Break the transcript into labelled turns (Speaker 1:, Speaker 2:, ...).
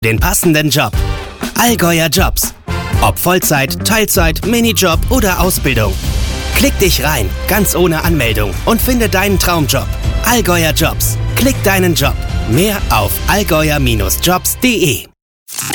Speaker 1: den passenden Job. Allgäuer Jobs. Ob Vollzeit, Teilzeit, Minijob oder Ausbildung. Klick dich rein, ganz ohne Anmeldung und finde deinen Traumjob. Allgäuer Jobs. Klick deinen Job. Mehr auf allgäuer-jobs.de.